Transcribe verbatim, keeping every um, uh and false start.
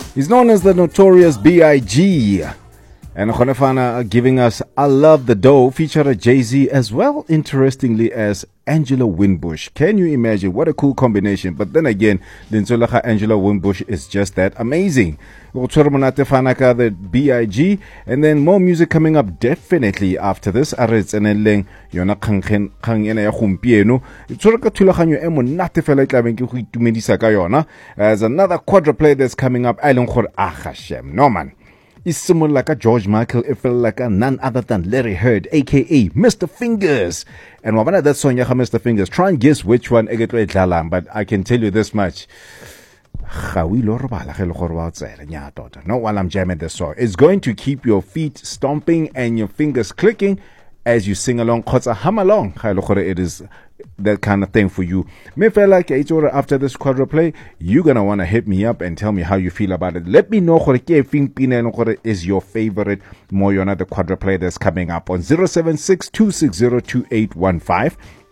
He's known as the Notorious B I G And Khonefana giving us I Love the Dough, featured Jay-Z as well, interestingly, as Angela Winbush. Can you imagine? What a cool combination. But then again, Linzolaga Angela Winbush is just that amazing. The B I G And then more music coming up definitely after this. There's another quadruplay that's coming up. No man. It's someone like a George Michael, it felt like a none other than Larry Heard, aka Mister Fingers. And one of that song, Mister Fingers, try and guess which one, but I can tell you this much. Not while I'm jamming this song. It's going to keep your feet stomping and your fingers clicking as you sing along. Hum along. It is that kind of thing for you. After this quadruplay, you're going to want to hit me up and tell me how you feel about it. Let me know what is your favorite Moyona the quadruplay that's coming up on zero seven six two six zero two eight one five.